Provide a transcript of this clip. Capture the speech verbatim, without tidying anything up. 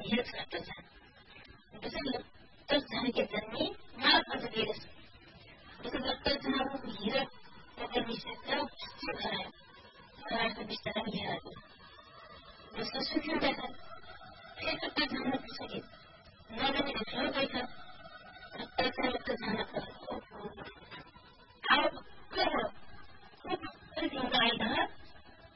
हिरक रक्तझान जसं रक्तझान के जन्मी मार्फत गेरस जसं रक्तझान हिरक त्याचा विषयाचा उपस्थित कराय करायचा विस्तार घ्यायचा जसं सूक्ष्म देखात हे रक्तझान सगळे नवीन देखलं बैठक रक्ताचा रक्तझान